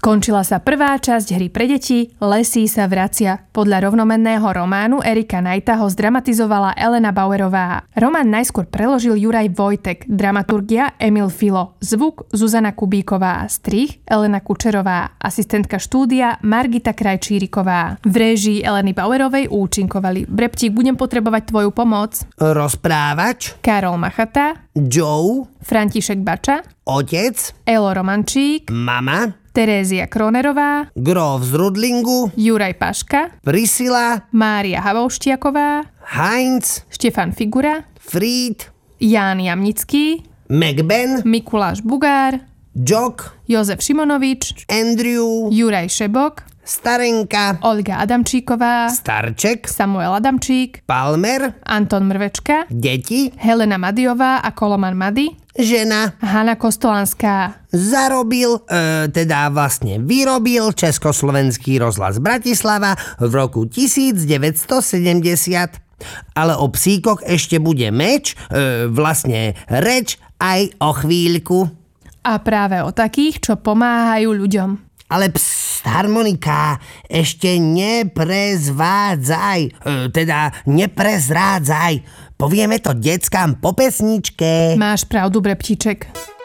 Skončila sa prvá časť hry pre deti Lesí sa vracia. Podľa rovnomenného románu Erika Knighta ho zdramatizovala Elena Bauerová. Román najskôr preložil Juraj Vojtek, dramaturgia Emil Filo, zvuk Zuzana Kubíková, strih Elena Kučerová, asistentka štúdia Margita Krajčíriková. V réžii Eleny Bauerovej účinkovali: Breptík, budem potrebovať tvoju pomoc, Rozprávač, Karol Machata, Joe, František Bača, Otec, Elo Romančík, Mama, Terézia Kronerová, Grof z Rudlingu, Juraj Paška, Priscila, Mária Havouštiaková, Heinz, Štefan Figura, Fried, Ján Jamnický, McBen, Mikuláš Bugár, Jock, Jozef Šimonovič, Andrew, Juraj Šebok, Starenka, Olga Adamčíková, Starček, Samuel Adamčík, Palmer, Anton Mrvečka, deti, Helena Madiová a Koloman Mady, žena. Hanna Kostolanská. Vyrobil Československý rozhlas Bratislava v roku 1970. Ale o psíkoch ešte bude reč aj o chvíľku. A práve o takých, čo pomáhajú ľuďom. Ale harmonika, ešte neprezrádzaj. Povieme to deckám po pesničke. Máš pravdu, Breptíček.